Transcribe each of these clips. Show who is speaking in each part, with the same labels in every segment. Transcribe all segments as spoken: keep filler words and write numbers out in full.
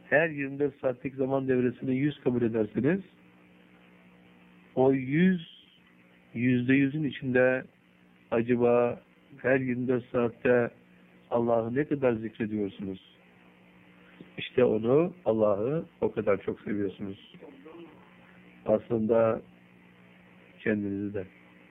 Speaker 1: her yirmi dört saatlik zaman devresini yüz kabul ederseniz, o yüz, yüzde yüzün içinde acaba her yirmi dört saatte Allah'ı ne kadar zikrediyorsunuz? İşte onu, Allah'ı o kadar çok seviyorsunuz. Aslında kendinizi de.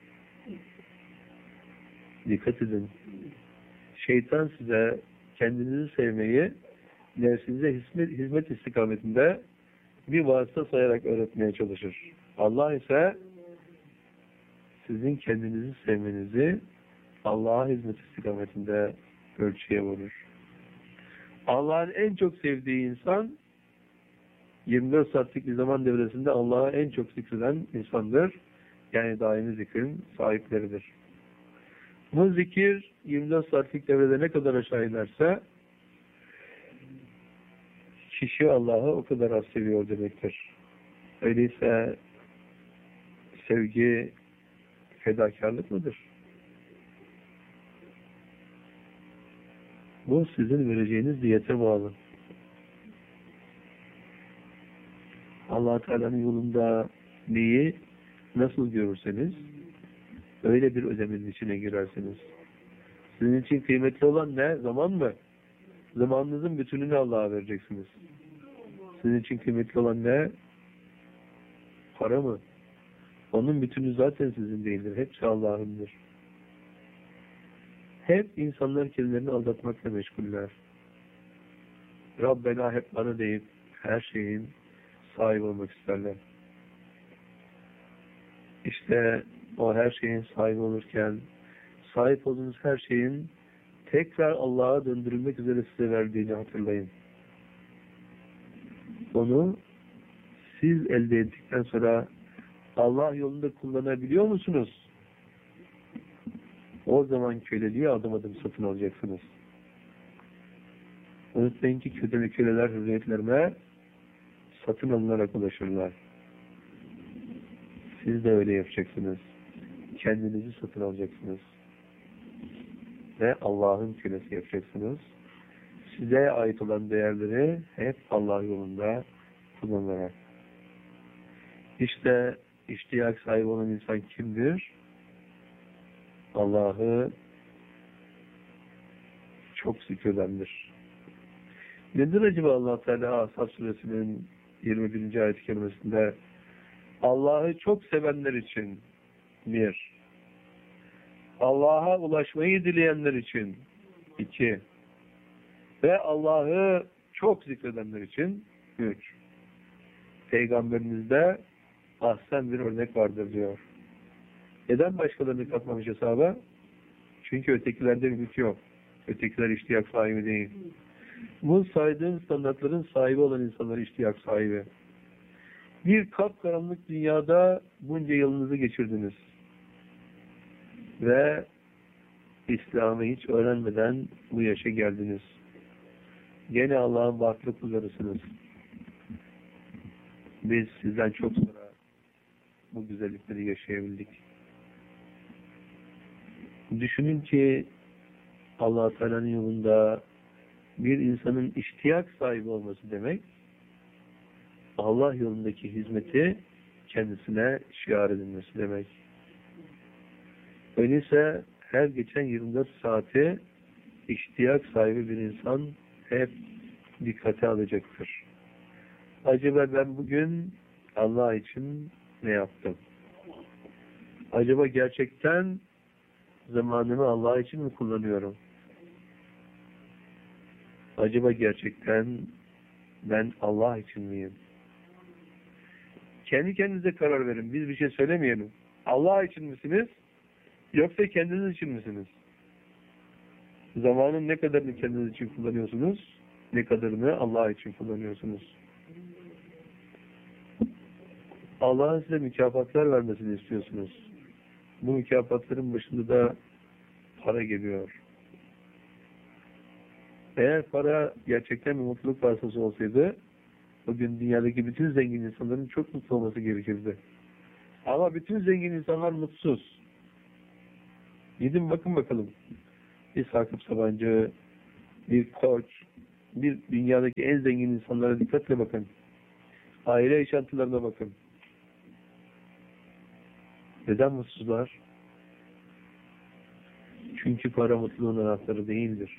Speaker 1: Dikkat edin. Şeytan size kendinizi sevmeyi nefsinize hizmet, hizmet istikametinde bir vasıta sayarak öğretmeye çalışır. Allah ise sizin kendinizi sevmenizi Allah'a hizmet istikametinde ölçüye vurur. Allah'ın en çok sevdiği insan yirmi dört saatlik bir zaman devresinde Allah'a en çok zikreden insandır. Yani daimi zikrin sahipleridir. Bu zikir yirmi dört saatlik devrede ne kadar aşağı inerse kişi Allah'ı o kadar az seviyor demektir. Öyleyse sevgi fedakarlık mıdır? Bu sizin vereceğiniz diyete bağlı. Allah Teala'nın yolunda neyi nasıl görürseniz öyle bir ödemenin içine girersiniz. Sizin için kıymetli olan ne? Zaman mı? Zamanınızın bütününü Allah'a vereceksiniz. Sizin için kıymetli olan ne? Para mı? Onun bütünü zaten sizin değildir. Hepsi Allah'ındır. Hep insanlar kendilerini aldatmakla meşguller. Rabbena hep bana deyip her şeyin sahibi olmak isterler. İşte o her şeyin sahibi olurken sahip olduğunuz her şeyin tekrar Allah'a döndürülmek üzere size verdiğini hatırlayın. Onu siz elde ettikten sonra Allah yolunda kullanabiliyor musunuz? O zaman köleliği adım adım satın alacaksınız. Unutmayın ki köle köleler hürriyetlerine satın alınarak ulaşırlar. Siz de öyle yapacaksınız. Kendinizi satın alacaksınız. Ve Allah'ın kölesi yapacaksınız. Size ait olan değerleri hep Allah yolunda kullanarak. İşte iştiyak sahibi olan insan kimdir? Allah'ı çok zikredendir. Nedir acaba Allah Teala Ashab Suresinin yirmi birinci ayet-i kerimesinde Allah'ı çok sevenler için bir, Allah'a ulaşmayı dileyenler için iki ve Allah'ı çok zikredenler için üç. Peygamberimizde ahsen bir örnek vardır diyor. Neden başkalarını katmamış hesaba? Çünkü ötekilerde ümit yok. Ötekiler iştiyak sahibi değil. Bu saydığım standartların sahibi olan insanlar iştiyak sahibi. Bir kapkaranlık dünyada bunca yılınızı geçirdiniz. Ve İslam'ı hiç öğrenmeden bu yaşa geldiniz. Gene Allah'ın varlık kullarısınız. Biz sizden çok sonra bu güzellikleri yaşayabildik. Düşünün ki Allah Teala'nın yolunda bir insanın iştiyak sahibi olması demek, Allah yolundaki hizmeti kendisine şiar edilmesi demek. Öyleyse her geçen yirmi dört saati iştiyak sahibi bir insan hep dikkate alacaktır. Acaba ben bugün Allah için ne yaptım? Acaba gerçekten zamanımı Allah için mi kullanıyorum? Acaba gerçekten ben Allah için miyim? Kendi kendinize karar verin. Biz bir şey söylemeyelim. Allah için misiniz? Yoksa kendiniz için misiniz? Zamanın ne kadarını kendiniz için kullanıyorsunuz? Ne kadarını Allah için kullanıyorsunuz? Allah'ın size mükafatlar vermesini istiyorsunuz. Bu mükafatların başında da para geliyor. Eğer para gerçekten bir mutluluk vasıtası olsaydı, bugün dünyadaki bütün zengin insanların çok mutlu olması gerekirdi. Ama bütün zengin insanlar mutsuz. Gidin bakın bakalım. Bir Sakıp Sabancı, bir Koç, bir dünyadaki en zengin insanlara dikkatle bakın. Aile yaşantılarına bakın. Neden mutsuzlar? Çünkü para mutluluğun anahtarı değildir.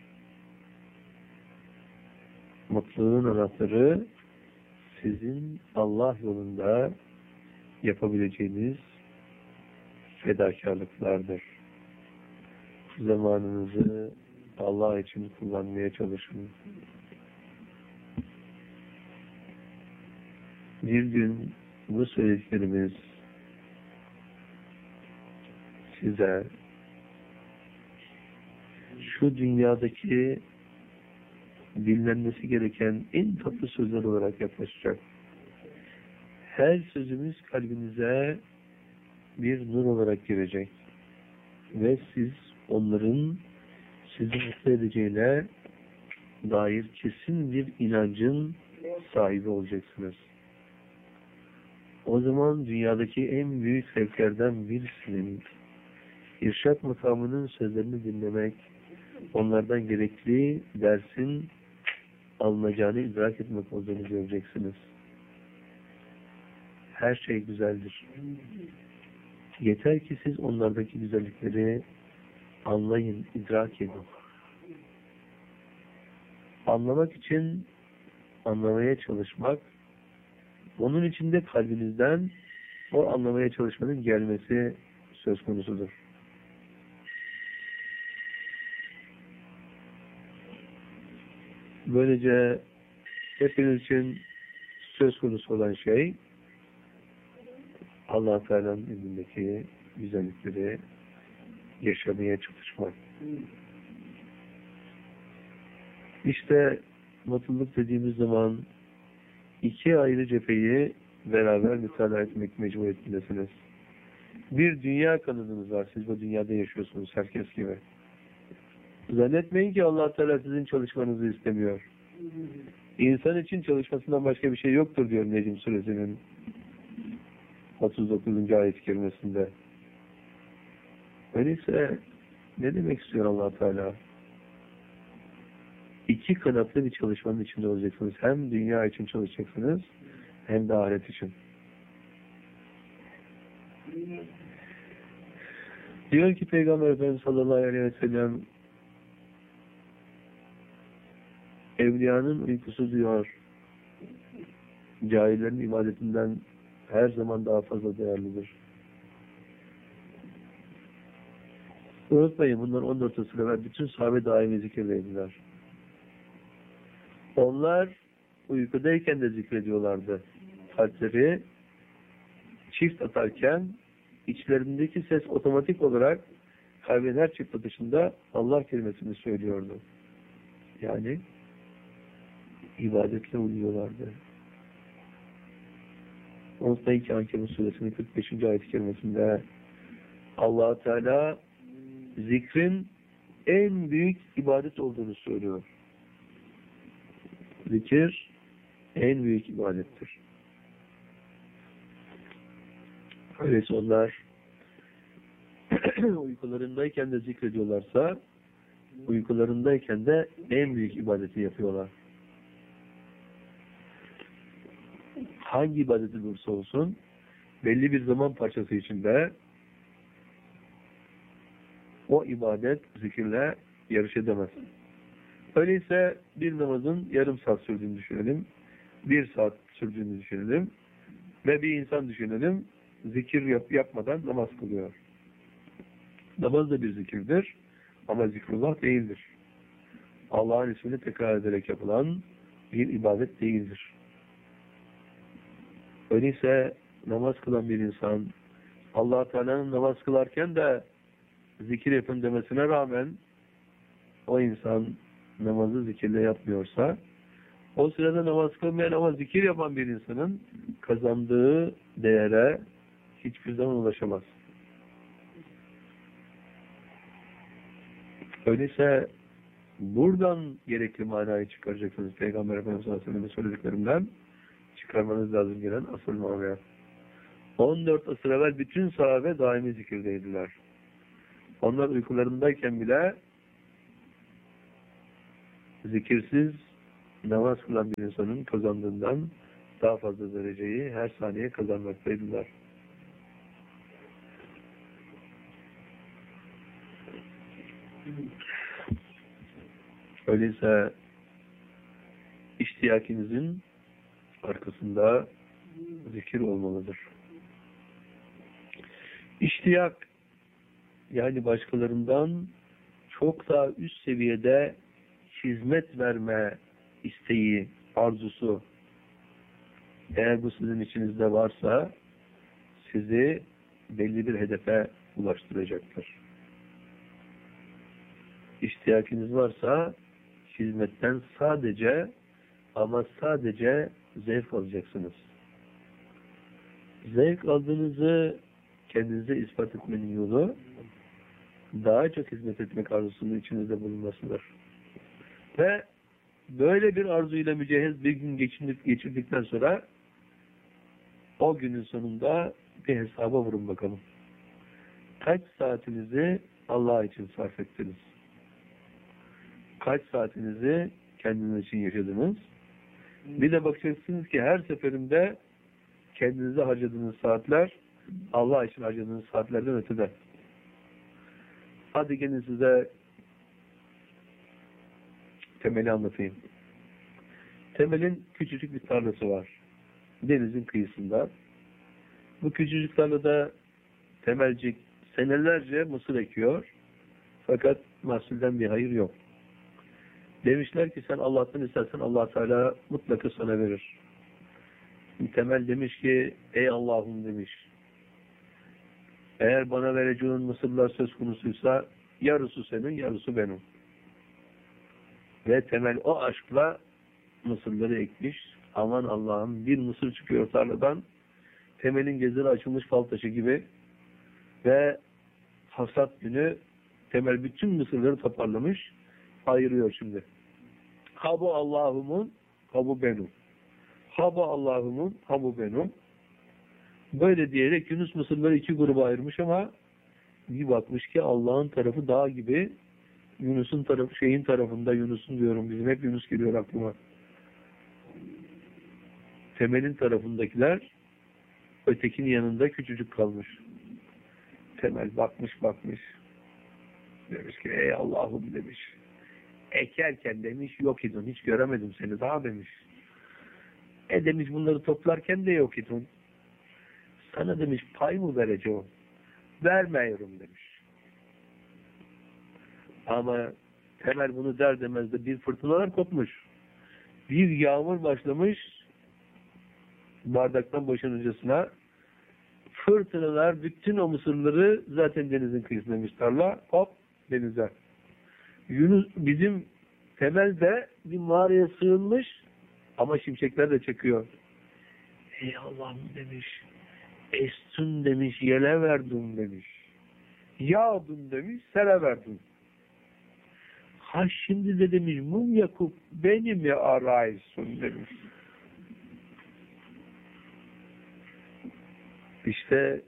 Speaker 1: Mutluluğun anahtarı sizin Allah yolunda yapabileceğiniz fedakarlıklardır. Zamanınızı Allah için kullanmaya çalışın. Bir gün bu söylediklerimiz size şu dünyadaki dinlenmesi gereken en tatlı sözler olarak yaklaşacak. Her sözümüz kalbinize bir nur olarak girecek. Ve siz onların sizi mutlu edeceğine dair kesin bir inancın sahibi olacaksınız. O zaman dünyadaki en büyük zevklerden birisinin irşad makamının sözlerini dinlemek, onlardan gerekli dersin alınacağını idrak etmek olduğunu göreceksiniz. Her şey güzeldir. Yeter ki siz onlardaki güzellikleri anlayın, idrak edin. Anlamak için anlamaya çalışmak, onun için de kalbinizden o anlamaya çalışmanın gelmesi söz konusudur. Böylece hepiniz için söz konusu olan şey Allah Teala'nın izindeki güzellikleri yaşamaya çalışmak. İşte mutluluk dediğimiz zaman iki ayrı cepheyi beraber mütalaa etmek mecburiyetindesiniz. Bir dünya kanadınız var. Siz bu dünyada yaşıyorsunuz herkes gibi. Zannetmeyin ki Allah Teala sizin çalışmanızı istemiyor. İnsan için çalışmasından başka bir şey yoktur diyor Necm Suresinin otuz dokuzuncu ayet-i kerimesinde. Öyleyse ne demek istiyor Allah Teala? İki kanatlı bir çalışmanın içinde olacaksınız. Hem dünya için çalışacaksınız, hem de ahiret için. Diyor ki Peygamber Efendimiz sallallahu aleyhi ve sellem, evliyanın uykusu diyor, cahillerin ibadetinden her zaman daha fazla değerlidir. Unutmayın, bunlar on dört asır evvel bütün sahabe daimi zikirdeydiler. Onlar uykudayken de zikrediyorlardı. Kalpleri çift atarken içlerindeki ses otomatik olarak kalbin her çift atışında Allah kelimesini söylüyordu. Yani ibadetle uyuyorlardı. Unutmayın ki Ankebut Suresinin kırk beşinci ayet-i kerimesinde Allah Teala zikrin en büyük ibadet olduğunu söylüyor. Zikir en büyük ibadettir. Öyleyse onlar uykularındayken de zikrediyorlarsa uykularındayken de en büyük ibadeti yapıyorlar. Hangi ibadeti olursa olsun belli bir zaman parçası içinde o ibadet zikirle yarış edemez. Öyleyse bir namazın yarım saat sürdüğünü düşünelim. Bir saat sürdüğünü düşünelim. Ve bir insan düşünelim. Zikir yap yapmadan namaz kılıyor. Namaz da bir zikirdir. Ama zikrullah değildir. Allah'ın ismini tekrar ederek yapılan bir ibadet değildir. Öyleyse namaz kılan bir insan Allah Teala'nın namaz kılarken de zikir yapın demesine rağmen o insan namazı zikirle yapmıyorsa o sırada namaz kılmayan ama zikir yapan bir insanın kazandığı değere hiçbir zaman ulaşamaz. Öyleyse buradan gerekli manayı çıkaracaksınız. Peygamber Efendimiz sallallahu aleyhi ve sellem'in söylediklerinden çıkarmanız lazım gelen asıl manaya. on dört asır evvel bütün sahabe daimi zikirdeydiler. Onlar uykularındayken bile zikirsiz namaz kılan bir insanın kazandığından daha fazla dereceyi her saniye kazanmaktaydılar. Öyleyse iştiyakinizin arkasında zikir olmalıdır. İştiyak, yani başkalarından çok daha üst seviyede hizmet verme isteği, arzusu, eğer bu sizin içinizde varsa sizi belli bir hedefe ulaştıracaktır. İhtiyacınız varsa hizmetten sadece ama sadece zevk alacaksınız. Zevk aldığınızı kendinize ispat etmenin yolu daha çok hizmet etmek arzusunun içinizde bulunmasıdır. Ve böyle bir arzuyla mücehhez bir gün geçirdik, geçirdikten sonra o günün sonunda bir hesaba vurun bakalım. Kaç saatinizi Allah için sarf ettiniz? Kaç saatinizi kendiniz için yaşadınız? Bir de bakacaksınız ki her seferinde kendinize harcadığınız saatler Allah için harcadığınız saatlerden ötede. Hadi gelin size Temel'i anlatayım. Temel'in küçücük bir tarlası var. Denizin kıyısında. Bu küçücük tarlada Temelcik senelerce mısır ekiyor. Fakat mahsulden bir hayır yok. Demişler ki sen Allah'tan istersen Allah Teala mutlaka sana verir. Temel demiş ki ey Allah'ım demiş. Eğer bana vereceğin mısırlar söz konusuysa yarısı senin, yarısı benim. Ve Temel o aşkla mısırları ekmiş. Aman Allah'ım bir mısır çıkıyor tarladan. Temel'in gözleri açılmış fal taşı gibi. Ve hasat günü Temel bütün mısırları toparlamış. Ayırıyor şimdi. Ha bu Allah'ımın, ha bu benim. Ha bu Allah'ımın, ha bu benim. Böyle diyerek Yunus mısırları iki gruba ayırmış ama bir bakmış ki Allah'ın tarafı dağ gibi, Yunus'un tarafı şeyin tarafında, Yunus'un diyorum bizim hep Yunus geliyor aklıma. Temel'in tarafındakiler ötekinin yanında küçücük kalmış. Temel bakmış bakmış. Demiş ki ey Allah'ım demiş. Ekerken demiş yok idin, hiç göremedim seni daha demiş. E demiş bunları toplarken de yok idin. Sana demiş pay mı vereceğim? Vermiyorum demiş. Ama Temel bunu der demez de bir fırtınalar kopmuş. Bir yağmur başlamış bardaktan boşanıncasına. Fırtınalar bütün o mısırları zaten denizin kıyısındaymış tarla. Hop denize. Yunus bizim Temel de bir mağaraya sığınmış ama şimşekler de çekiyor. Ey Allah'ım demiş. Estün demiş, yele verdim demiş. Yağdın demiş, sele verdim. Ha şimdi de demiş, mum yakıp beni mi arıyorsun demiş. İşte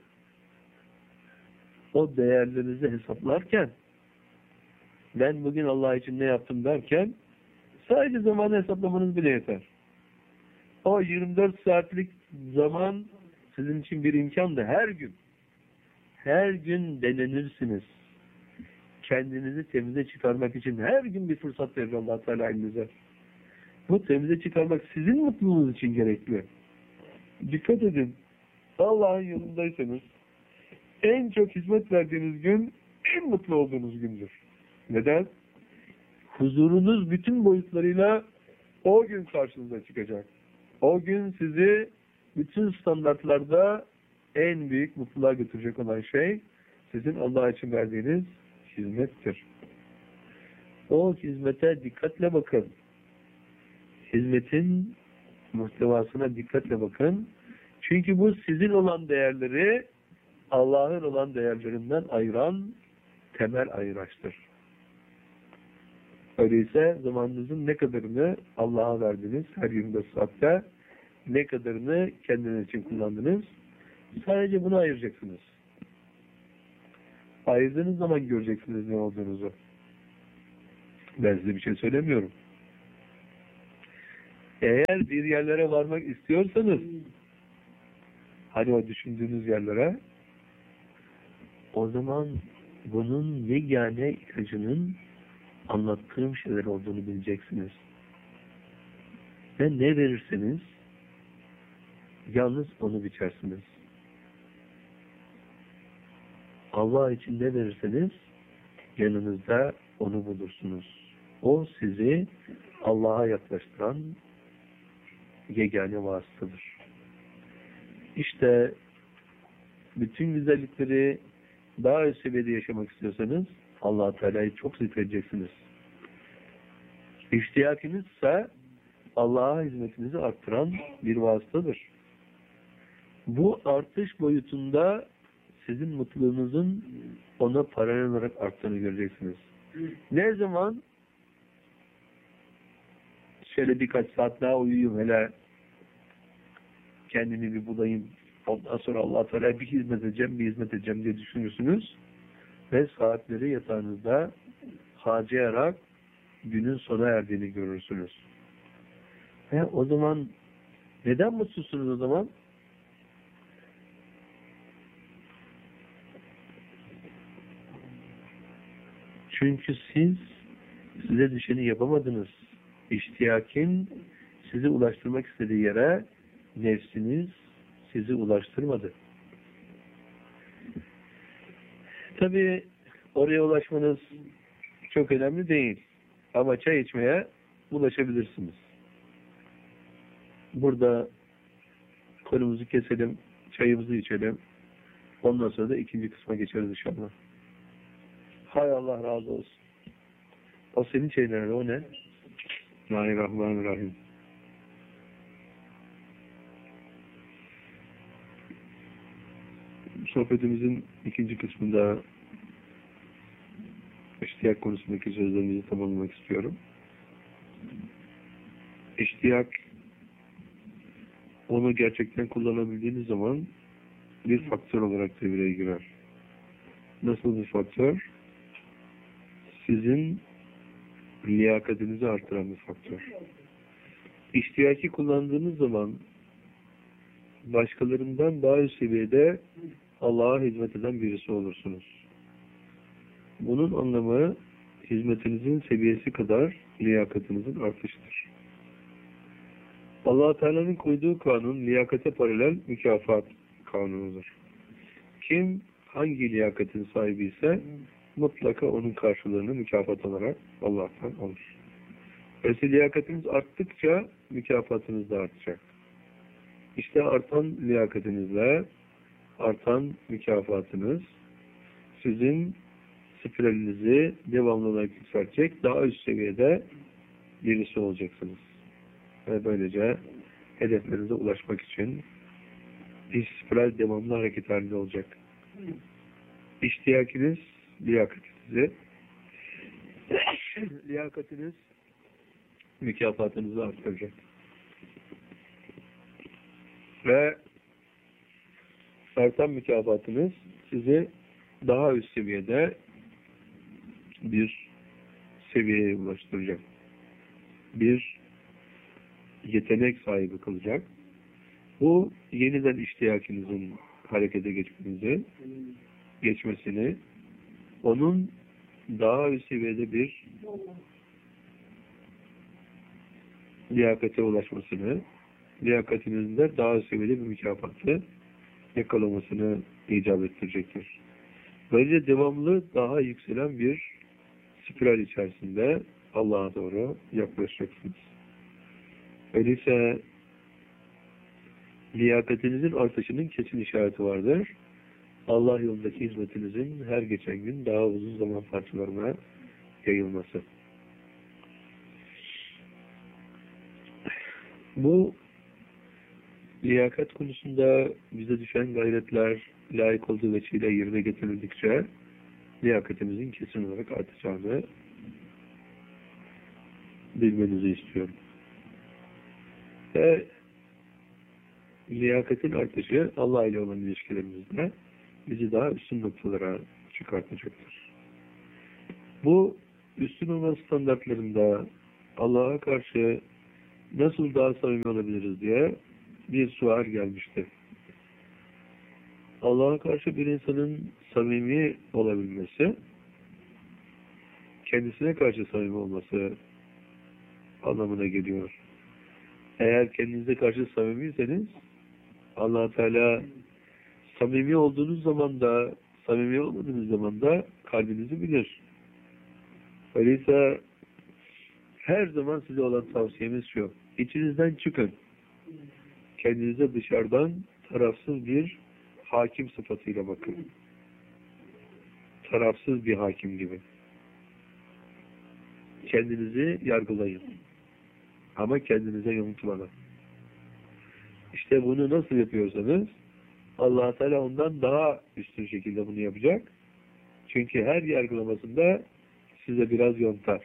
Speaker 1: o değerlerinizi hesaplarken ben bugün Allah için ne yaptım derken sadece zamanı hesaplamanız bile yeter. O yirmi dört saatlik zaman sizin için bir imkan da her gün her gün denenirsiniz. Kendinizi temize çıkarmak için her gün bir fırsat verir Allah Teala elinize. Bu temize çıkarmak sizin mutluluğunuz için gerekli. Dikkat edin. Allah'ın yolundaysanız en çok hizmet verdiğiniz gün en mutlu olduğunuz gündür. Neden? Huzurunuz bütün boyutlarıyla o gün karşınıza çıkacak. O gün sizi bütün standartlarda en büyük mutluluğa götürecek olan şey sizin Allah için verdiğiniz hizmettir. O hizmete dikkatle bakın. Hizmetin muhtevasına dikkatle bakın. Çünkü bu sizin olan değerleri Allah'ın olan değerlerinden ayıran temel ayıraçtır. Öyleyse zamanınızın ne kadarını Allah'a verdiniz her yirmi dört saatte, ne kadarını kendiniz için kullandınız, sadece bunu ayıracaksınız. Ayırdığınız zaman göreceksiniz ne olduğunuzu. Ben size bir şey söylemiyorum. Eğer bir yerlere varmak istiyorsanız, hani o düşündüğünüz yerlere, o zaman bunun yegane ilacının anlattığım şeyler olduğunu bileceksiniz. Ve ne verirseniz yalnız onu biçersiniz. Allah için ne verirseniz yanınızda onu bulursunuz. O sizi Allah'a yaklaştıran yegane vasıtadır. İşte bütün güzellikleri daha üst seviyede yaşamak istiyorsanız Allah-u Teala'yı çok zikredeceksiniz. İştiyakınız ise Allah'a hizmetinizi arttıran bir vasıtadır. Bu artış boyutunda sizin mutluluğunuzun ona paralel olarak arttığını göreceksiniz. Ne zaman şöyle birkaç saat daha uyuyayım, hele kendimi bir bulayım, ondan sonra Allah-u Teala'ya bir hizmet edeceğim, bir hizmet edeceğim diye düşünürsünüz ve saatleri yatağınızda harcayarak günün sona erdiğini görürsünüz. He, o zaman neden mutsuzsunuz o zaman? Çünkü siz size düşeni yapamadınız. İştiyakin sizi ulaştırmak istediği yere nefsiniz sizi ulaştırmadı. Tabii oraya ulaşmanız çok önemli değil. Ama çay içmeye ulaşabilirsiniz. Burada konumuzu keselim, çayımızı içelim. Ondan sonra da ikinci kısma geçeriz inşallah. Hay Allah razı olsun. O senin çayın nerede? O ne? Bismillahirrahmanirrahim. Sohbetimizin ikinci kısmında iştiyak konusundaki sözlerimizi tamamlamak istiyorum. İştiyak, onu gerçekten kullanabildiğiniz zaman bir faktör olarak devreye girer. Nasıl bir faktör? Sizin liyakatinizi artıran bir faktör. İştiyaki kullandığınız zaman başkalarından daha üst seviyede Allah'a hizmet eden birisi olursunuz. Bunun anlamı hizmetinizin seviyesi kadar liyakatinizin artışıdır. Allah-u Teala'nın koyduğu kanun liyakate paralel mükafat kanunudur. Kim hangi liyakatin sahibi ise mutlaka onun karşılığını mükafat olarak Allah'tan alır. Öyleyse liyakatiniz arttıkça mükafatınız da artacak. İşte artan liyakatinizle artan mükafatınız sizin spiralinizi devamlı olarak yükseltecek, daha üst seviyede birisi olacaksınız. Ve böylece hedeflerinize ulaşmak için bir spiral devamlı hareket halinde olacak. İştiyakiniz liyakatinizi, liyakatiniz mükafatınızı arttıracak. Ve artan mükafatınız sizi daha üst seviyede bir seviyeye ulaştıracak. Bir yetenek sahibi kılacak. Bu yeniden iştiyakinizin harekete geçmenizi, geçmesini, onun daha üst seviyede bir liyakate ulaşmasını, liyakatinizin de daha üst seviyede bir mükafatı yakalamasını icap ettirecektir. Böylece devamlı daha yükselen bir spiral içerisinde Allah'a doğru yaklaşacaksınız. Öyleyse liyakatinizin artışının kesin işareti vardır. Allah yolundaki hizmetinizin her geçen gün daha uzun zaman parçalarına yayılması. Bu liyakat konusunda bize düşen gayretler layık olduğu veçile yerine getirildikçe liyakatimizin kesin olarak artacağını bilmenizi istiyorum. Ve liyakatin artışı Allah ile olan ilişkilerimizde bizi daha üstün noktalara çıkartacaktır. Bu üstün olma standartlarında Allah'a karşı nasıl daha samimi olabiliriz diye bir sual gelmişti. Allah'a karşı bir insanın samimi olabilmesi, kendisine karşı samimi olması anlamına geliyor. Eğer kendinize karşı samimiyseniz, Allah Teala samimi olduğunuz zaman da, samimi olmadığınız zaman da kalbinizi bilir. Öyleyse her zaman size olan tavsiyemiz şu: İçinizden çıkın. Kendinize dışarıdan tarafsız bir hakim sıfatıyla bakın. Tarafsız bir hakim gibi. Kendinizi yargılayın. Ama kendinize yanıltmadan. İşte bunu nasıl yapıyorsanız Allah Teala ondan daha üstün şekilde bunu yapacak. Çünkü her yargılamasında size biraz yontar.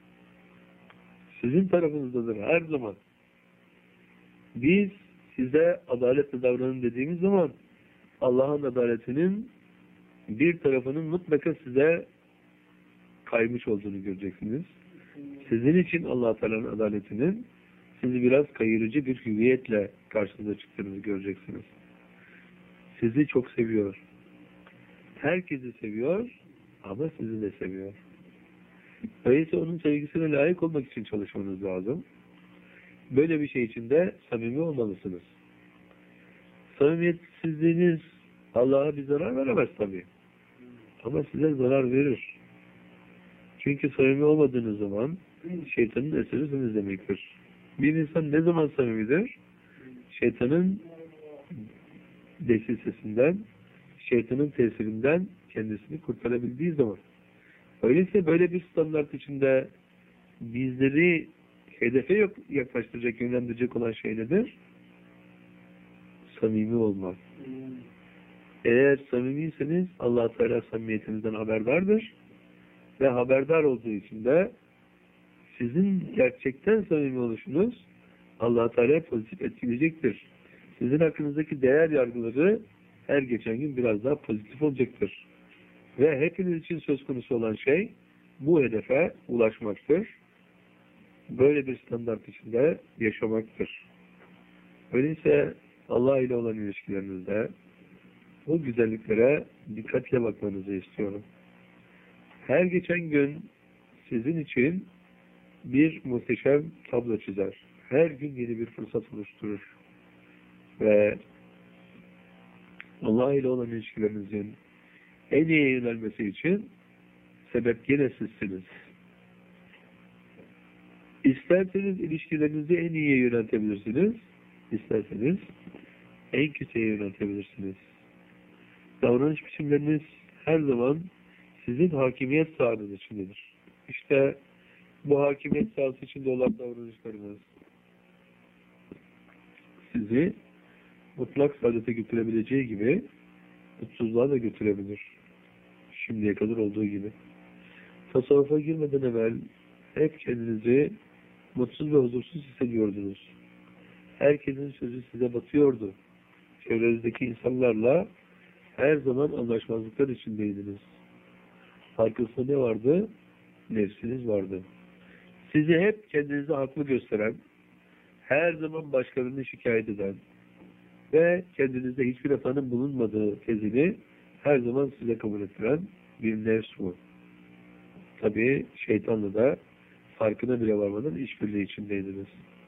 Speaker 1: Sizin tarafınızdadır her zaman. Biz size adaletle davranın dediğimiz zaman Allah'ın adaletinin bir tarafının mutlaka size kaymış olduğunu göreceksiniz. Sizin için Allah Teala'nın adaletinin sizi biraz kayırıcı bir hüviyetle karşınıza çıktığını göreceksiniz. Sizi çok seviyor. Herkesi seviyor ama sizi de seviyor. Öyleyse onun sevgisine layık olmak için çalışmanız lazım. Böyle bir şey için de samimi olmalısınız. Samimiyetsizliğiniz Allah'a bir zarar veremez tabii. Ama size zarar verir. Çünkü samimi olmadığınız zaman şeytanın eserisiniz demektir. Bir insan ne zaman samimidir? Şeytanın desisesinden, şeytanın tesirinden kendisini kurtarabildiği zaman. Öyleyse böyle bir standart içinde bizleri hedefe yaklaştıracak, yönlendirecek olan şey nedir? Samimi olmak. Eğer samimiyseniz Allah Teala samimiyetinizden haberdardır ve haberdar olduğu için de sizin gerçekten samimi oluşunuz Allah Teala pozitif etkileyecektir. Sizin hakkınızdaki değer yargıları her geçen gün biraz daha pozitif olacaktır. Ve hepiniz için söz konusu olan şey bu hedefe ulaşmaktır. Böyle bir standart içinde yaşamaktır. Öyleyse Allah ile olan ilişkilerinizde bu güzelliklere dikkatle bakmanızı istiyorum. Her geçen gün sizin için bir muhteşem tablo çizer. Her gün yeni bir fırsat oluşturur. Ve Allah ile olan ilişkilerinizin en iyi yönelmesi için sebep yine sizsiniz. İsterseniz ilişkilerinizi en iyiye yöneltebilirsiniz. İsterseniz en kötüye yöneltebilirsiniz. Davranış biçimleriniz her zaman sizin hakimiyet sahanız içindedir. İşte bu hakimiyet sahası içinde olan davranışlarınız sizi mutlak saadete götürebileceği gibi mutsuzluğa da götürebilir. Şimdiye kadar olduğu gibi. Tasavvufa girmeden evvel hep kendinizi mutsuz ve huzursuz hissediyordunuz. Herkesin sözü size batıyordu. Çevrenizdeki insanlarla her zaman anlaşmazlıklar içindeydiniz. Arkasında ne vardı? Nefsiniz vardı. Sizi hep kendinizi haklı gösteren, her zaman başkalarını şikayet eden ve kendinizde hiçbir hatanın bulunmadığı tezini her zaman size kabul ettiren bir nefs bu. Tabii şeytanla da farkına bile varmadan işbirliği içindeydiniz.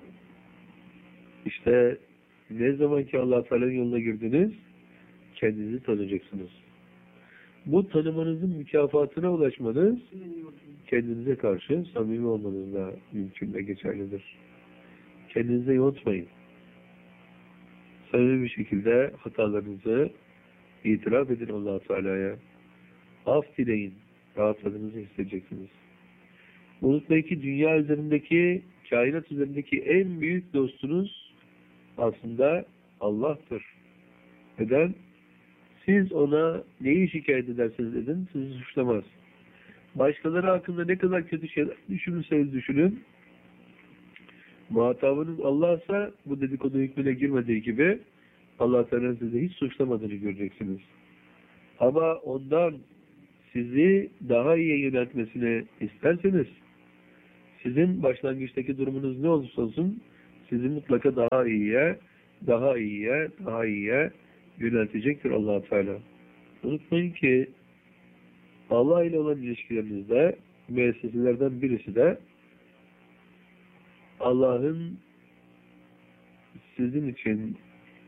Speaker 1: İşte ne zaman ki Allah Teala'nın yoluna girdiniz, kendinizi tanıyacaksınız. Bu tanımanızın mükafatına ulaşmanız, kendinize karşı samimi olmanızla mümkün ve geçerlidir. Kendinize yontmayın. Samimi bir şekilde hatalarınızı itiraf edin Allah Teala'ya. Af dileyin. Rahatladığınızı hissedeceksiniz. Unutmayın ki dünya üzerindeki, kainat üzerindeki en büyük dostunuz aslında Allah'tır. Neden? Siz ona neyi şikayet ederseniz edin, sizi suçlamaz. Başkaları hakkında ne kadar kötü şeyler düşünürseniz düşünün, muhatabınız Allah'sa bu dedikodu hükmüne girmediği gibi Allah Teala sizi hiç suçlamadığını göreceksiniz. Ama ondan sizi daha iyi yöneltmesini isterseniz, sizin başlangıçtaki durumunuz ne olursa olsun sizi mutlaka daha iyiye, daha iyiye, daha iyiye yöneltecektir Allah Teala. Unutmayın ki Allah ile olan ilişkilerinizde müesseselerden birisi de Allah'ın sizin için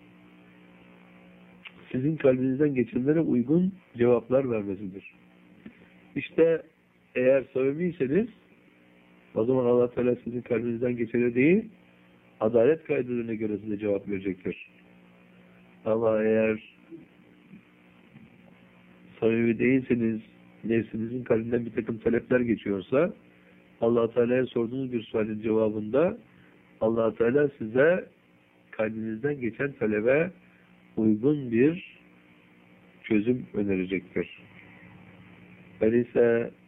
Speaker 1: sizin kalbinizden geçenlere uygun cevaplar vermesidir. İşte eğer samimiyseniz o zaman Allah Teala sizin kalbinizden geçene değil, adalet kaidelerine göre size cevap verecektir. Ama eğer samimi değilseniz, nefsinizin kalbinden bir takım talepler geçiyorsa, Allah Teala'ya sorduğunuz bir sualin cevabında Allah Teala size kalbinizden geçen talebe uygun bir çözüm önerecektir. Öyleyse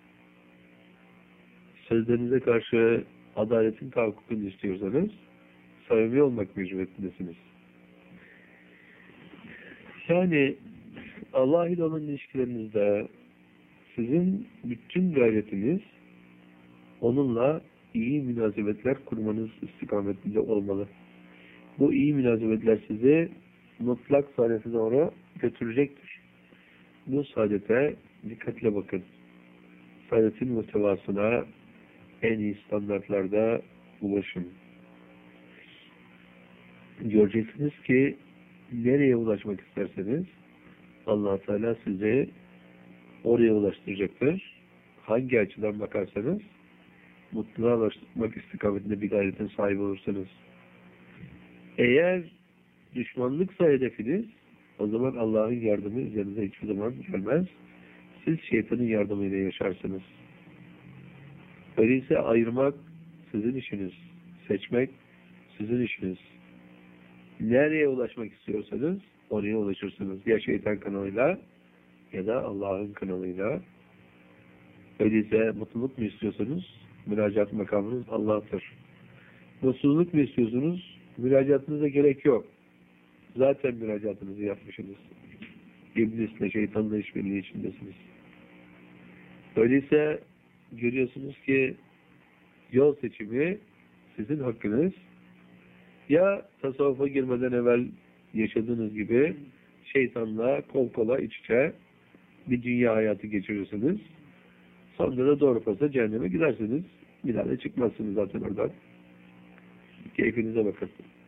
Speaker 1: sözlerinize karşı adaletin tahakkukunu istiyorsanız samimi olmak mecburiyetindesiniz. Yani Allah ile olan ilişkilerinizde sizin bütün gayretiniz onunla iyi münasebetler kurmanız istikametinde olmalı. Bu iyi münasebetler sizi mutlak saadete doğru götürecektir. Bu saadete dikkatle bakın. Saadetin muhtevasına en iyi standartlarda ulaşın. Göreceksiniz ki nereye ulaşmak isterseniz Allah Teala sizi oraya ulaştıracaktır. Hangi açıdan bakarsanız mutluluğa ulaşmak istikametinde bir gayretin sahibi olursanız. Eğer düşmanlıksa hedefiniz, o zaman Allah'ın yardımı üzerinize hiçbir zaman gelmez. Siz şeytanın yardımıyla yaşarsınız. Öyleyse ayırmak sizin işiniz. Seçmek sizin işiniz. Nereye ulaşmak istiyorsanız oraya ulaşırsınız. Ya şeytan kanalıyla ya da Allah'ın kanalıyla. Öyleyse mutluluk mu istiyorsanız müracaat makamınız Allah'tır. Mutsuzluk mu istiyorsunuz? Müracaatınıza gerek yok. Zaten müracaatınızı yapmışsınız. İblisle, şeytanla işbirliği içindesiniz. Öyleyse görüyorsunuz ki yol seçimi sizin hakkınız. Ya tasavvufa girmeden evvel yaşadığınız gibi şeytanla kol kola iç içe bir dünya hayatı geçirirsiniz. Sonra da doğru pasa cehenneme gidersiniz. Bir daha da çıkmazsınız zaten oradan. Keyfinize bakın.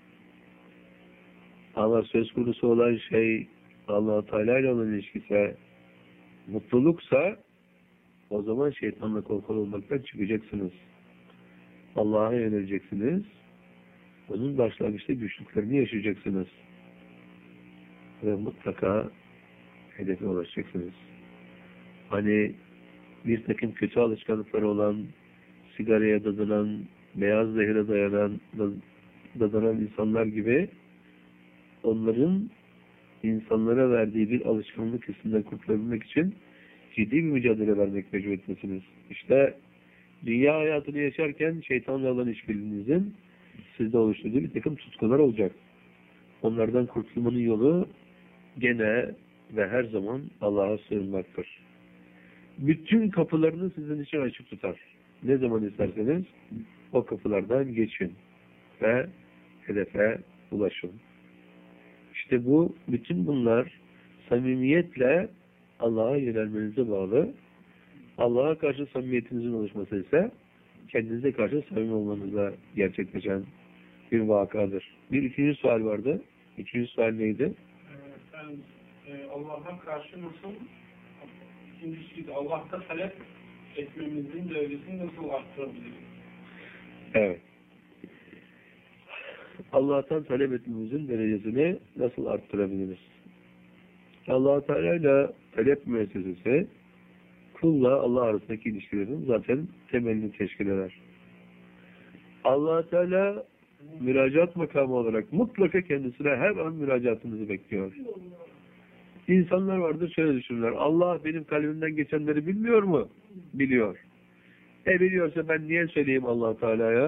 Speaker 1: Ama söz konusu olan şey Allah-u Teala ile olan ilişkisi mutluluksa o zaman şeytanla kol kol olmaktan çıkacaksınız. Allah'a yöneleceksiniz. Onun başlangıçta güçlüklerini yaşayacaksınız. Ve mutlaka hedefe ulaşacaksınız. Hani bir takım kötü alışkanlıkları olan, sigaraya dadanan, beyaz zehre dayanan, dadanan insanlar gibi onların insanlara verdiği bir alışkanlık hissinden kurtulabilmek için ciddi bir mücadele vermek mecburiyetindesiniz. İşte dünya hayatını yaşarken şeytanla olan işbirliğinizin sizde oluşturduğu bir takım tutkular olacak. Onlardan kurtulmanın yolu gene ve her zaman Allah'a sığınmaktır. Bütün kapılarını sizin için açık tutar. Ne zaman isterseniz o kapılardan geçin ve hedefe ulaşın. İşte bu, bütün bunlar samimiyetle Allah'a yönelmenize bağlı. Allah'a karşı samimiyetinizin oluşması ise kendinize karşı samimi olmanızla gerçekleşen bir vakadır. Bir ikinci sual vardı. İkinci sual neydi?
Speaker 2: Sen e, Allah'a karşı nasıl, ikincisi de Allah'ta talep etmemizin derecesini nasıl arttırabiliriz?
Speaker 1: Evet. Allah'tan talep etmemizin derecesini nasıl arttırabiliriz? Allah-u Teala ile talep müessesesi kulla Allah arasındaki ilişkilerin zaten temelini teşkil eder. Allah-u Teala müracaat makamı olarak mutlaka kendisine her an müracaatınızı bekliyor. İnsanlar vardır şöyle düşünürler. Allah benim kalbimden geçenleri bilmiyor mu? Biliyor. E biliyorsa ben niye söyleyeyim Allah-u Teala'ya?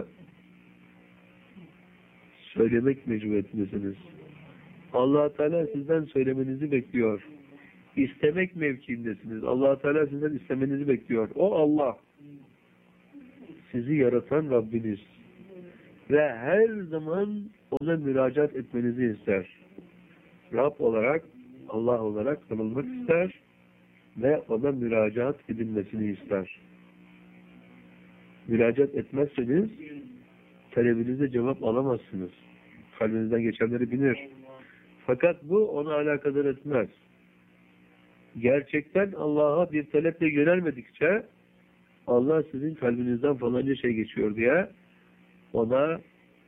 Speaker 1: Söylemek mecburiyetindesiniz. Allah-u Teala sizden söylemenizi bekliyor. İstemek mevkiindesiniz. Allah-u Teala sizden istemenizi bekliyor. O Allah. Sizi yaratan Rabbiniz. ve her zaman ona müracaat etmenizi ister. Rab olarak, Allah olarak tanınmak ister ve ona müracaat edilmesini ister. Müracaat etmezseniz talebinize cevap alamazsınız. Kalbinizden geçenleri bilir. Fakat bu ona alakadar etmez. Gerçekten Allah'a bir taleple yönelmedikçe Allah sizin kalbinizden falanca şey geçiyor diye ona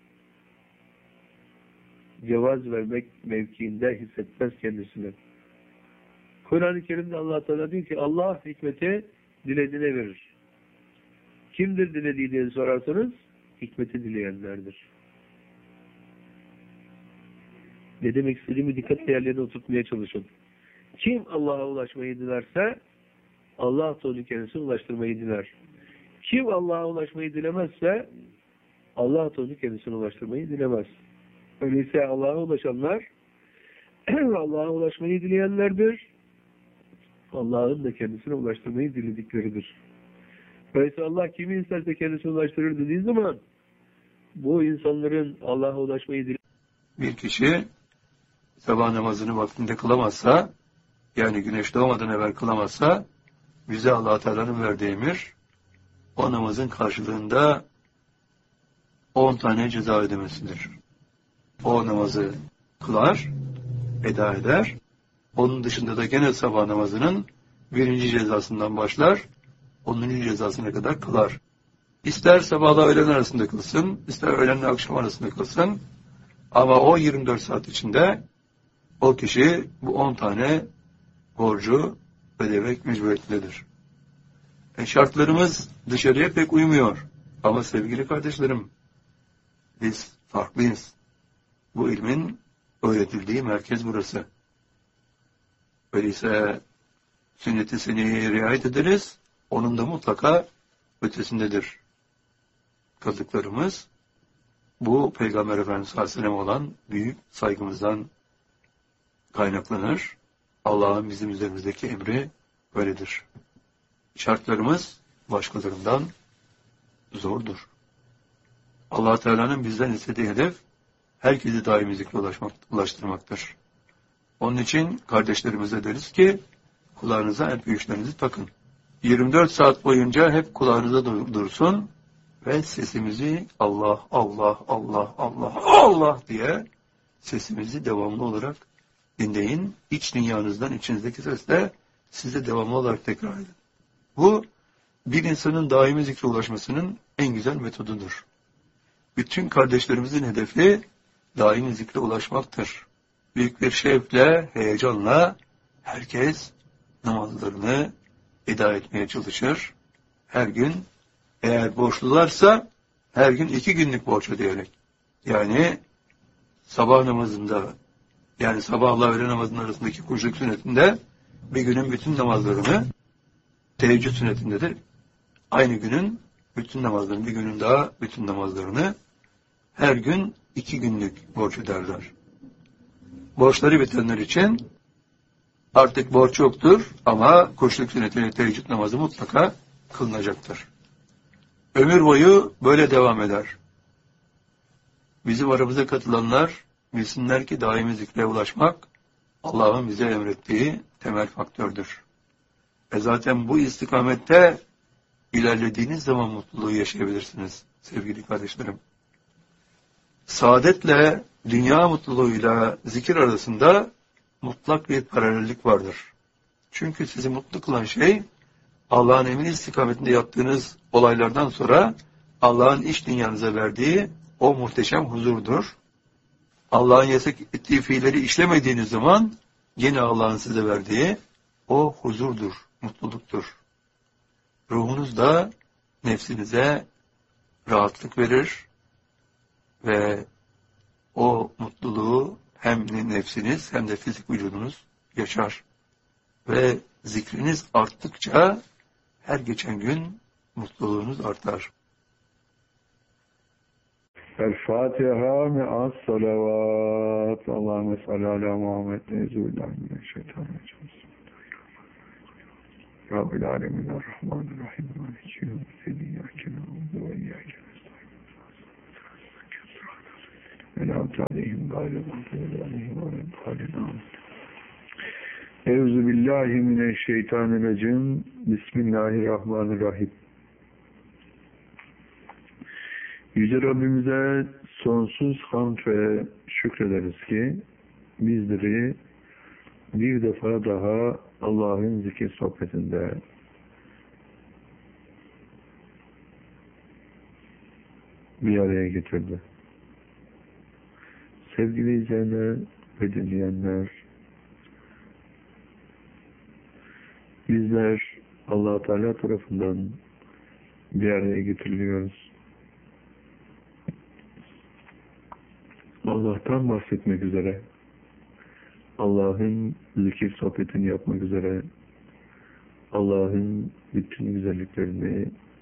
Speaker 1: cevaz vermek mevkiinde hissetmez kendisini. Kur'an-ı Kerim'de Allah Teala diyor ki Allah hikmeti dilediğine verir. Kimdir dilediği diye sorarsanız hikmeti dileyenlerdir. Ne demek istediğimi dikkatle yerlerine oturtmaya çalışın. Kim Allah'a ulaşmayı dilerse Allah da onu kendisine ulaştırmayı diler. Kim Allah'a ulaşmayı dilemezse Allah da onu kendisine ulaştırmayı dilemez. Öyleyse Allah'a ulaşanlar Allah'a ulaşmayı dileyenlerdir. Allah'ın da kendisine ulaştırmayı diledikleridir. Öyleyse Allah kimi isterse kendisine ulaştırır dediği zaman bu insanların Allah'a ulaşmayı dileyen
Speaker 3: bir kişi sabah namazını vaktinde kılamazsa, yani güneş doğmadan evvel kılamazsa, bize Allah Teala'nın verdiği emir, o namazın karşılığında on tane ceza ödemesidir. O namazı kılar, eda eder. Onun dışında da gene sabah namazının birinci cezasından başlar, onuncu cezasına kadar kılar. İster sabahla öğlen arasında kılsın, ister öğlenle akşam arasında kılsın, ama o yirmi dört saat içinde o kişi bu on tane borcu ödemek mecburiyetindedir. E şartlarımız dışarıya pek uymuyor. Ama sevgili kardeşlerim, biz farklıyız. Bu ilmin öğretildiği merkez burası. Öyleyse sünnet-i seniyeye riayet ederiz, onun da mutlaka ötesindedir. Kıldıklarımız, bu Peygamber Efendimiz Aleyhisselam olan büyük saygımızdan kaynaklanır. Allah'ın bizim üzerimizdeki emri böyledir. Şartlarımız başkalarından zordur. Allah Teala'nın bizden istediği hedef herkesi daimi zikre ulaşmak, ulaştırmaktır. Onun için kardeşlerimize deriz ki kulağınıza en büyüklerinizi takın. yirmi dört saat boyunca hep kulağınıza dursun ve sesimizi Allah, Allah, Allah, Allah, Allah diye sesimizi devamlı olarak dinleyin. İç dünyanızdan, içinizdeki sesle size devamlı olarak tekrar edin. Bu, bir insanın daimi zikre ulaşmasının en güzel metodudur. Bütün kardeşlerimizin hedefi daimi zikre ulaşmaktır. Büyük bir şevkle, heyecanla herkes namazlarını eda etmeye çalışır. Her gün, eğer borçlularsa her gün iki günlük borç ödeyerek. Yani sabah namazında, yani sabahla öğle namazının arasındaki kuşluk sünnetinde bir günün bütün namazlarını, teheccüd sünnetinde de aynı günün bütün namazlarını, bir günün daha bütün namazlarını her gün iki günlük borç öderler. Borçları bitenler için artık borç yoktur ama kuşluk sünnetiyle teheccüd namazı mutlaka kılınacaktır. Ömür boyu böyle devam eder. Bizim aramıza katılanlar bilsinler ki daimi zikre ulaşmak Allah'ın bize emrettiği temel faktördür. Ve zaten bu istikamette ilerlediğiniz zaman mutluluğu yaşayabilirsiniz sevgili kardeşlerim. Saadetle, dünya mutluluğuyla zikir arasında mutlak bir paralellik vardır. Çünkü sizi mutlu kılan şey Allah'ın emri istikametinde yaptığınız olaylardan sonra Allah'ın iç dünyanıza verdiği o muhteşem huzurdur. Allah'ın yasak ettiği fiilleri işlemediğiniz zaman yine Allah'ın size verdiği o huzurdur, mutluluktur. Ruhunuz da nefsinize rahatlık verir ve o mutluluğu hem nefsiniz hem de fizik vücudunuz yaşar. Ve zikriniz arttıkça her geçen gün mutluluğunuz artar.
Speaker 4: El-Fatiha mi'as salavat. Allahümme salli ala Muhammed ne'ezûillahimineşşeytanirracim. Rabbil alemin er-Rahmanirrahim. Maliki yevmiddin. İyyâke na'budu ve iyyâke nestaîn. Selamun aleyhim gayrı mağdubi aleyhim ve lâddâllîn. Euzubillahimineşşeytanirracim. Bismillahirrahmanirrahim. Yüce Rabbimize sonsuz hamd ve şükrederiz ki bizleri bir defa daha Allah'ın zikir sohbetinde bir araya getirdi. Sevgili izleyenler ve dinleyenler, bizler Allah Teala tarafından bir araya getiriliyoruz. Allah'tan bahsetmek üzere, Allah'ın zikir sohbetini yapmak üzere, Allah'ın bütün güzelliklerini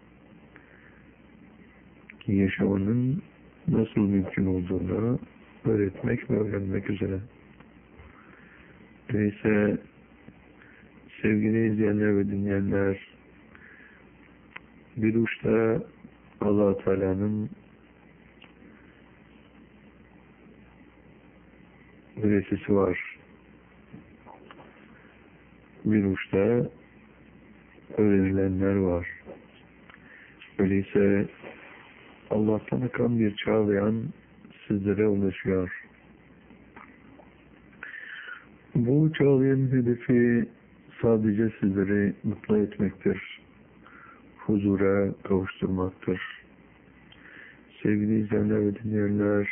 Speaker 4: yaşamanın nasıl mümkün olduğunu öğretmek ve öğrenmek üzere. Neyse, sevgili izleyenler ve dinleyenler, bir uçta Allah-u Teala'nın müessesi var. Bir uçta öğrenilenler var. Öyleyse Allah'tan akan bir çağlayan sizlere ulaşıyor. Bu çağlayanın hedefi sadece sizleri mutlu etmektir. Huzura kavuşturmaktır. Sevgili izleyenler ve dinleyenler,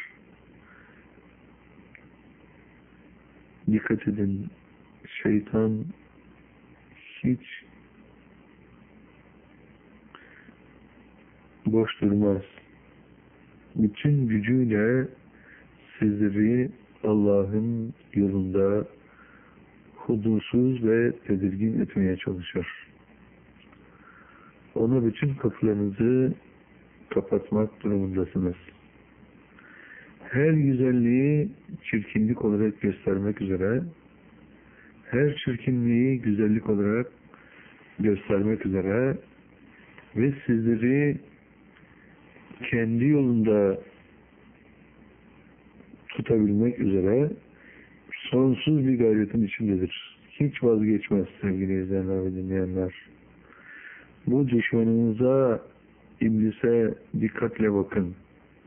Speaker 4: dikkat edin, şeytan hiç boş durmaz. Bütün gücüyle sizleri Allah'ın yolunda hudursuz ve tedirgin etmeye çalışır. Ona bütün kapılarınızı kapatmak durumundasınız. Her güzelliği çirkinlik olarak göstermek üzere, her çirkinliği güzellik olarak göstermek üzere ve sizleri kendi yolunda tutabilmek üzere sonsuz bir gayretin içindedir. Hiç vazgeçmez sevgili izleyenler ve dinleyenler. Bu düşmanınıza, iblise dikkatle bakın.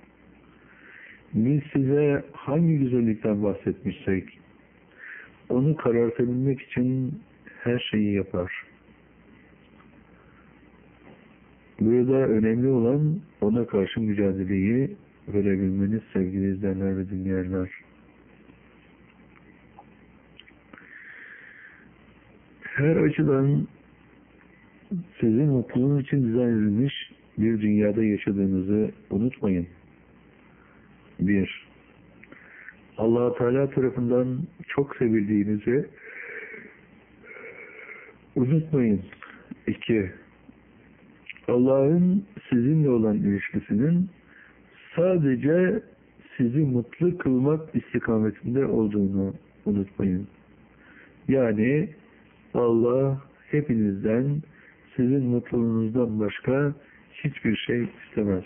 Speaker 4: Biz size hangi güzellikten bahsetmişsek, onu karartabilmek için her şeyi yapar. Burada önemli olan ona karşı mücadeleyi verebilmeniz sevgili izleyenler ve dinleyenler. Her açıdan sizin mutluluğunuz için dizayn edilmiş bir dünyada yaşadığınızı unutmayın. Bir, Allah-u Teala tarafından çok sevildiğinizi unutmayın. İki, Allah'ın sizinle olan ilişkisinin sadece sizi mutlu kılmak istikametinde olduğunu unutmayın. Yani Allah hepinizden, sizin mutluluğunuzdan başka hiçbir şey istemez.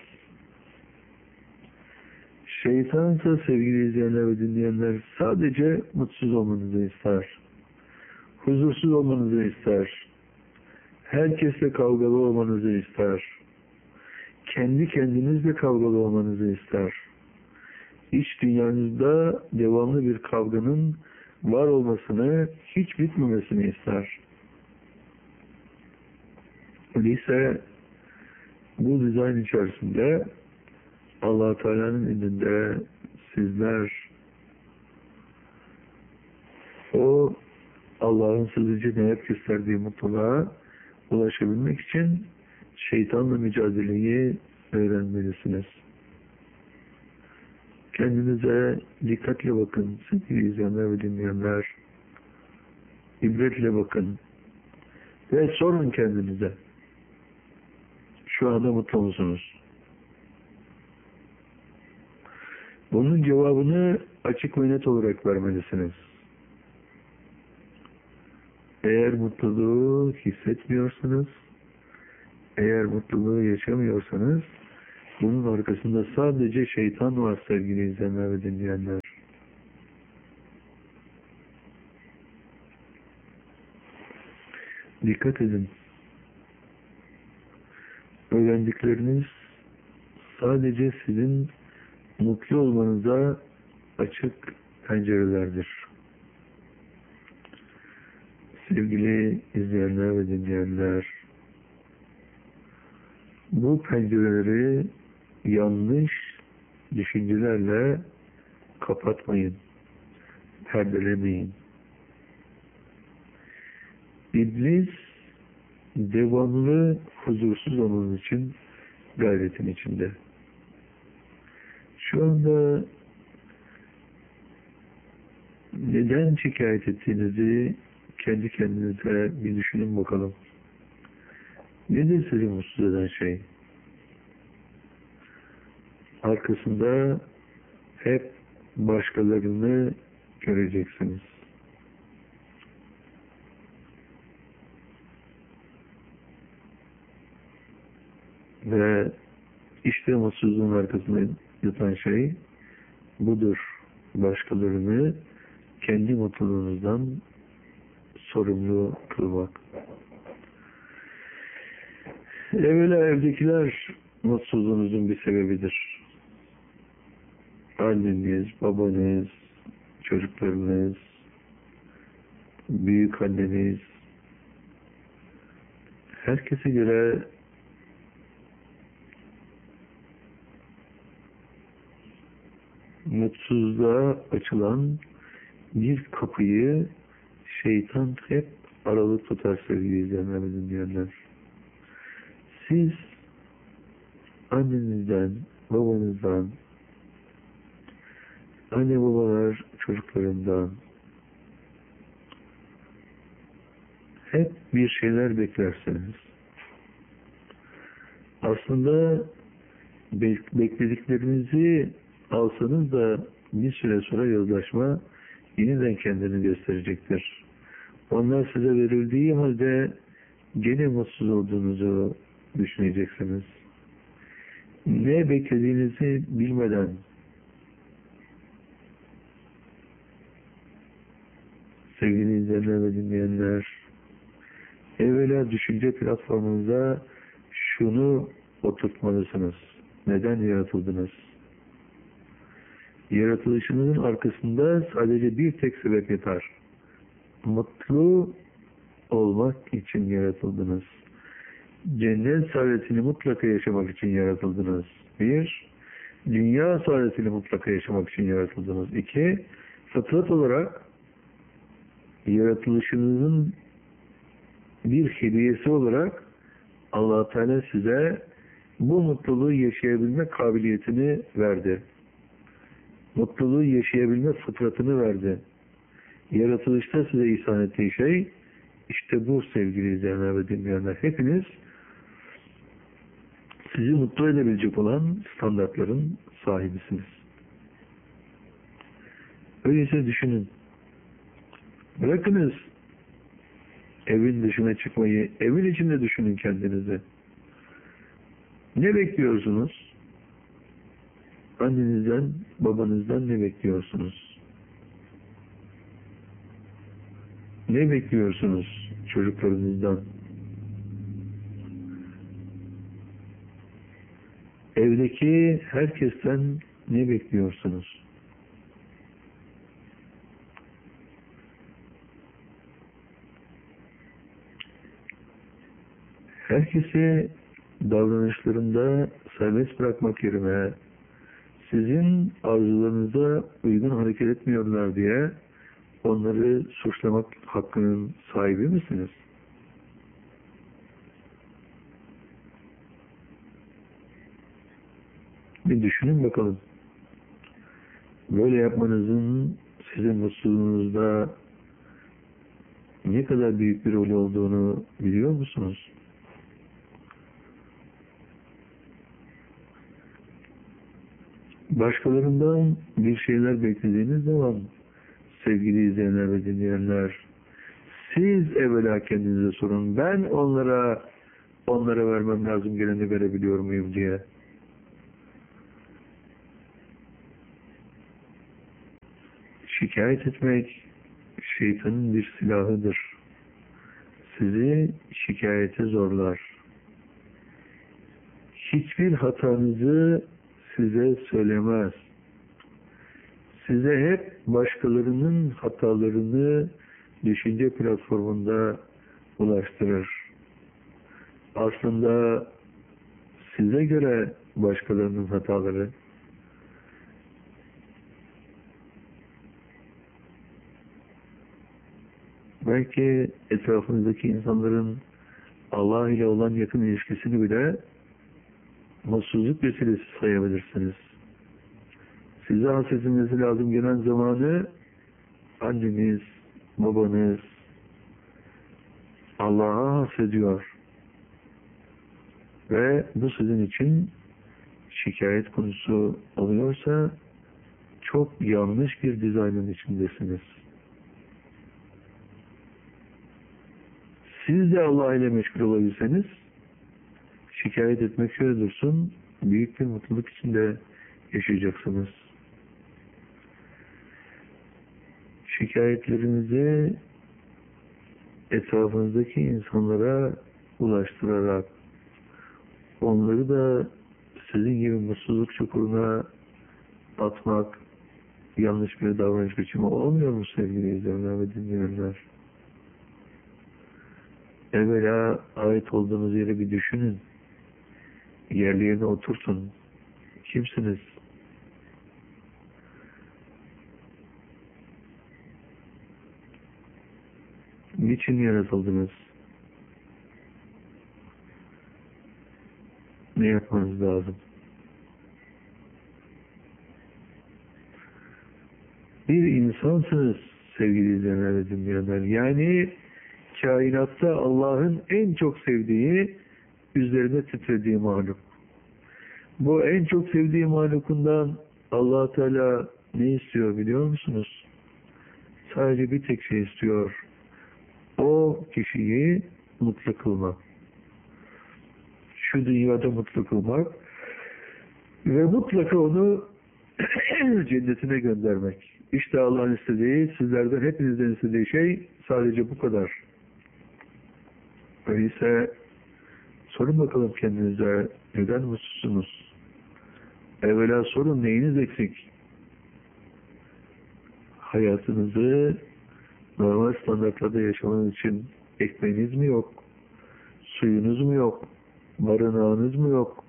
Speaker 4: Şeytansa sevgili izleyenler ve dinleyenler sadece mutsuz olmanızı ister. Huzursuz olmanızı ister. Herkesle kavgalı olmanızı ister. Kendi kendinizle kavgalı olmanızı ister. İç dünyanızda devamlı bir kavganın var olmasını, hiç bitmemesini ister. Öyleyse bu dizayn içerisinde Allah-u Teala'nın elinde sizler o Allah'ın sizi cennet gösterdiği mutluluğa ulaşabilmek için şeytanla mücadeleyi öğrenmelisiniz. Kendinize dikkatle bakın sevgili izleyenler ve dinleyenler. İbretle bakın. Ve sorun kendinize. Şu anda mutlu musunuz? Bunun cevabını açık ve net olarak vermelisiniz. Eğer mutluluğu hissetmiyorsanız, eğer mutluluğu yaşamıyorsanız, Bunun arkasında sadece şeytan var sevgili izleyenler ve dinleyenler. Dikkat edin. Öğrendikleriniz sadece sizin mutlu olmanıza açık pencerelerdir. Sevgili izleyenler ve dinleyenler, bu pencereleri yanlış düşüncelerle kapatmayın, perdelemeyin. İblis devamlı huzursuz olmanız için gayretin içinde. Şu anda neden şikayet ettiğinizi kendi kendinize bir düşünün bakalım. Nedir sizi mutsuz eden şey? Arkasında hep başkalarını göreceksiniz. Ve işte mutsuzluğun arkasında yatan şey budur. Başkalarını kendi mutluluğunuzdan sorumlu kılmak. Evvela evdekiler mutsuzluğunuzun bir sebebidir. Anneniz, babanız, çocuklarınız, büyük anneniz, herkese göre mutsuzluğa açılan bir kapıyı şeytan hep aralık tutar sevgili izleyenler ve dinleyenler. Siz annenizden, babanızdan, anne babalar çocuklarından hep bir şeyler beklerseniz, aslında beklediklerinizi alsanız da bir süre sonra yozlaşma yeniden kendini gösterecektir. Onlar size verildiği halde gene mutsuz olduğunuzu düşüneceksiniz. Ne beklediğinizi bilmeden sevgili izleyenler ve dinleyenler, evvela düşünce platformunuza şunu oturtmalısınız. Neden yaratıldınız? Yaratılışınızın arkasında sadece bir tek sebep yeter. Mutlu olmak için yaratıldınız. Cennet saadetini mutlaka yaşamak için yaratıldınız. Bir, dünya saadetini mutlaka yaşamak için yaratıldınız. İki, fıtrat olarak yaratılışınızın bir hediyesi olarak Allah Teala size bu mutluluğu yaşayabilme kabiliyetini verdi. Mutluluğu yaşayabilme fıtratını verdi. Yaratılışta size ihsan ettiği şey işte bu sevgili izleyenler ve dinleyenler. Hepiniz sizi mutlu edebilecek olan standartların sahibisiniz. Öyleyse düşünün. Bırakınız evin dışına çıkmayı, evin içinde düşünün kendinizi. Ne bekliyorsunuz? Annenizden, babanızdan ne bekliyorsunuz? Ne bekliyorsunuz çocuklarınızdan? Evdeki herkesten ne bekliyorsunuz? Herkesi davranışlarında serbest bırakmak yerine sizin arzularınıza uygun hareket etmiyorlar diye onları suçlamak hakkının sahibi misiniz? Bir düşünün bakalım. Böyle yapmanızın sizin mutluluğunuzda ne kadar büyük bir rol olduğunu biliyor musunuz? Başkalarından bir şeyler beklediğiniz zaman sevgili izleyenler ve dinleyenler, siz evvela kendinize sorun. Ben onlara onlara vermem lazım geleni verebiliyor muyum diye. Şikayet etmek şeytanın bir silahıdır. Sizi şikayete zorlar. Hiçbir hatanızı size söylemez. Size hep başkalarının hatalarını düşünce platformunda ulaştırır. Aslında size göre başkalarının hataları, belki etrafınızdaki insanların Allah ile olan yakın ilişkisini bile mutsuzluk vesilesi sayabilirsiniz. Size hasretinizi lazım gelen zamanı anneniz, babanız Allah'a hasrediyor. Ve bu sizin için şikayet konusu oluyorsa çok yanlış bir dizaynın içindesiniz. Siz de Allah ile meşgul olabilseniz şikayet etmek şöyle dursun, büyük bir mutluluk içinde yaşayacaksınız. Şikayetlerinizi etrafınızdaki insanlara ulaştırarak onları da sizin gibi mutsuzluk çukuruna atmak yanlış bir davranış biçimi olmuyor mu sevgili izleyenler ve dinleyenler? Evvela ait olduğunuz yeri bir düşünün. Yerlerine oturtun. Kimsiniz? Niçin yaratıldınız? Ne yapmanız lazım? Bir insansınız sevgili izleyenler ve dinleyenler. Yani kainatta Allah'ın en çok sevdiği, üzerine titrediği mahluk. Bu en çok sevdiği mahlukundan Allah Teala ne istiyor biliyor musunuz? Sadece bir tek şey istiyor. O kişiyi mutlu kılmak. Şu dünyada mutlu kılmak ve mutlaka onu cennetine göndermek. İşte Allah'ın istediği, sizlerden hepinizden istediği şey sadece bu kadar. Öyleyse sorun bakalım kendinize, neden mutsuzsunuz? Evvela sorun, neyiniz eksik? Hayatınızı normal standartlarda yaşamanız için ekmeğiniz mi yok? Suyunuz mu yok? Barınağınız mı yok?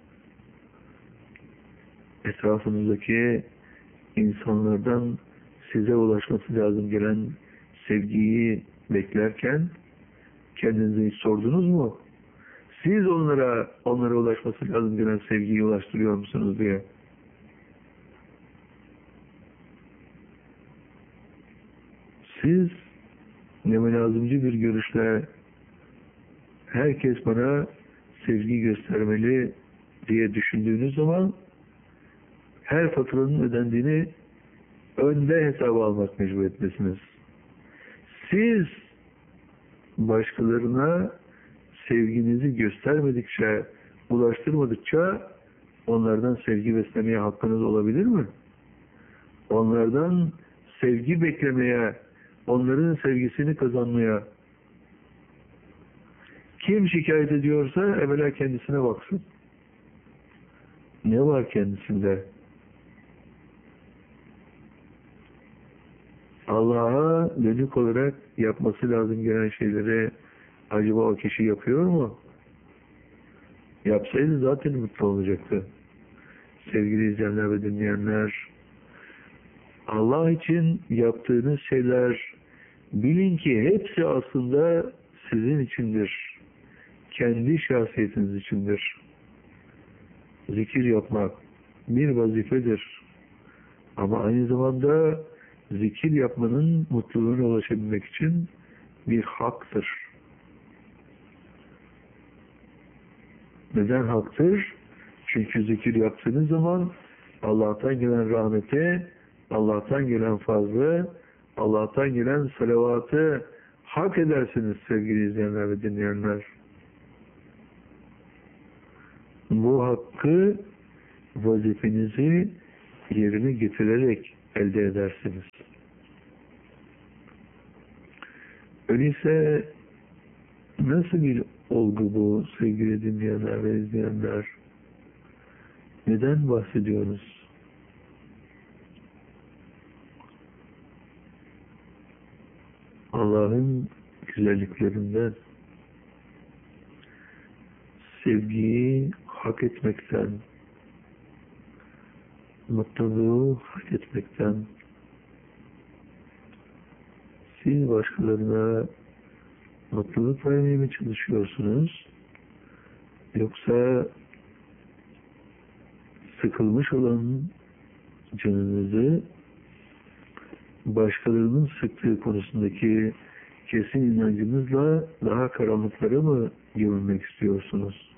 Speaker 4: Etrafınızdaki insanlardan size ulaşması lazım gelen sevgiyi beklerken kendinize hiç sordunuz mu? Siz onlara, onlara ulaşması lazım gelen sevgiyi ulaştırıyor musunuz diye. Siz nemelazımcı bir görüşle herkes bana sevgi göstermeli diye düşündüğünüz zaman her faturanın ödendiğini önde hesaba almak mecburiyetindesiniz. Siz başkalarına sevginizi göstermedikçe, ulaştırmadıkça onlardan sevgi beslemeye hakkınız olabilir mi? Onlardan sevgi beklemeye, onların sevgisini kazanmaya kim şikayet ediyorsa evvela kendisine baksın. Ne var kendisinde? Allah'a dönük olarak yapması lazım gelen şeyleri acaba o kişi yapıyor mu? Yapsaydı zaten mutlu olacaktı. Sevgili izleyenler ve dinleyenler, Allah için yaptığınız şeyler bilin ki hepsi aslında sizin içindir. Kendi şahsiyetiniz içindir. Zikir yapmak bir vazifedir. Ama aynı zamanda zikir yapmanın mutluluğuna ulaşabilmek için bir haktır. Neden haktır? Çünkü zikir yaptığınız zaman Allah'tan gelen rahmeti, Allah'tan gelen fazlı, Allah'tan gelen salavatı hak edersiniz sevgili izleyenler ve dinleyenler. Bu hakkı, vazifenizi yerine getirerek elde edersiniz. Öyleyse nasıl bir olgu bu sevgili dinleyenler ve izleyenler? Neden bahsediyoruz? Allah'ın güzelliklerinden, sevgiyi hak etmekten, mutluluğu hak etmekten, siz başkalarına mutluluk vermeye mi çalışıyorsunuz? Yoksa sıkılmış olan canınızı başkalarının sıktığı konusundaki kesin inancınızla daha karanlıklara mı gömülmek istiyorsunuz?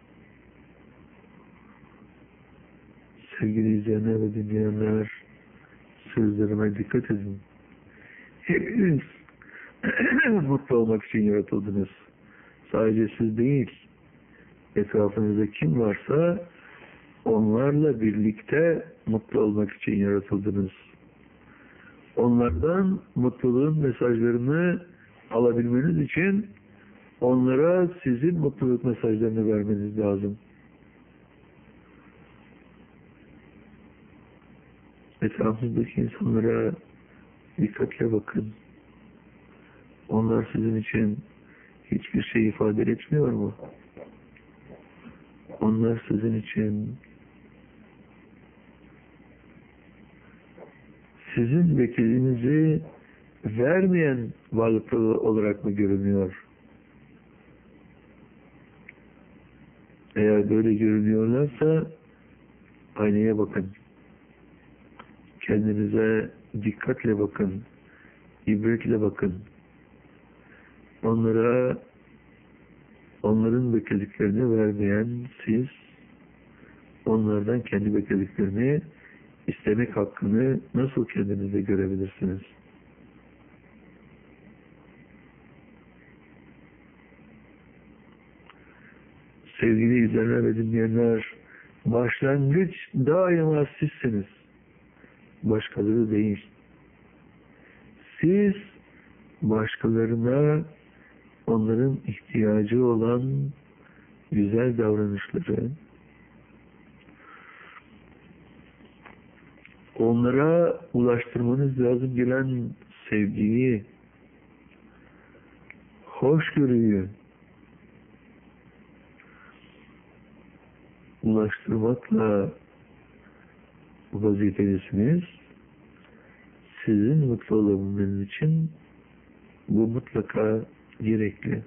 Speaker 4: Sevgili izleyenler ve dinleyenler, sözlerime dikkat edin. Hepiniz mutlu olmak için yaratıldınız. Sadece siz değil, etrafınızda kim varsa onlarla birlikte mutlu olmak için yaratıldınız. Onlardan mutluluğun mesajlarını alabilmeniz için onlara sizin mutluluk mesajlarını vermeniz lazım. Etrafınızdaki insanlara dikkatle bakın. Onlar sizin için hiçbir şey ifade etmiyor mu? Onlar sizin için sizin beklediğinizi vermeyen varlıklar olarak mı görünüyor? Eğer böyle görünüyorlarsa aynaya bakın. Kendinize dikkatle bakın. İbretle bakın. Onlara onların beklediklerini vermeyen siz onlardan kendi beklediklerini istemek hakkını nasıl kendinizde görebilirsiniz? Sevgili izleyenler ve dinleyenler, başlangıç daima sizsiniz. Başkaları değil. Siz başkalarına onların ihtiyacı olan güzel davranışları, onlara ulaştırmanız lazım gelen sevgiyi, hoşgörüyü ulaştırmakla vazifelisiniz. Sizin mutlu olabilmeniz için bu mutlaka gerekli.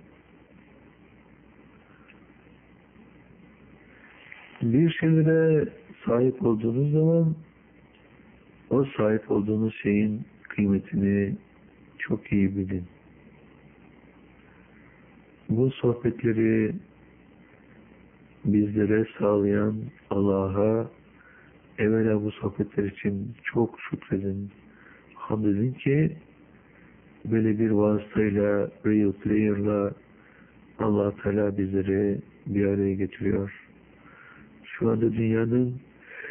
Speaker 4: Bir şeylere sahip olduğunuz zaman o sahip olduğunuz şeyin kıymetini çok iyi bilin. Bu sohbetleri bizlere sağlayan Allah'a evvela bu sohbetler için çok şükredin. Hamd edin ki böyle bir vasıtayla, real player'la Allah Teala bizleri bir araya getiriyor. Şu anda dünyanın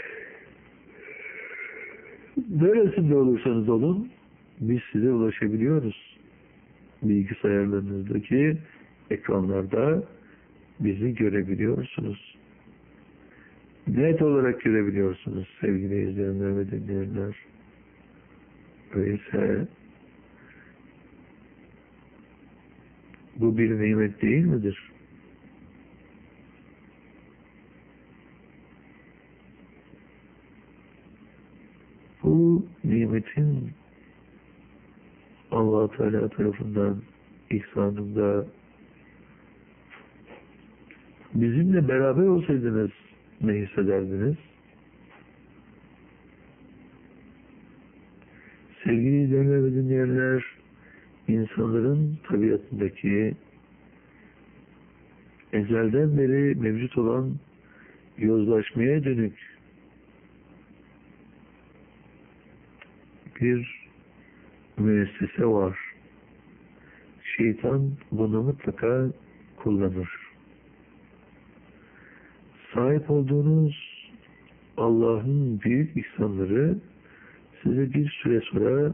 Speaker 4: neresinde olursanız olun biz size ulaşabiliyoruz. Bilgisayarlarınızdaki ekranlarda bizi görebiliyorsunuz. Net olarak görebiliyorsunuz sevgili izleyenler ve dinleyenler. Öyleyse bu bir nimet değil midir? Bu nimetin Allah Teala tarafından ihsanında bizimle beraber olsaydınız ne hissederdiniz? Sevgili izleyenler ve dinleyenler, insanların tabiatındaki ezelden beri mevcut olan yozlaşmaya dönük bir müessese var. Şeytan bunu mutlaka kullanır. Sahip olduğunuz Allah'ın büyük ihsanları size bir süre sonra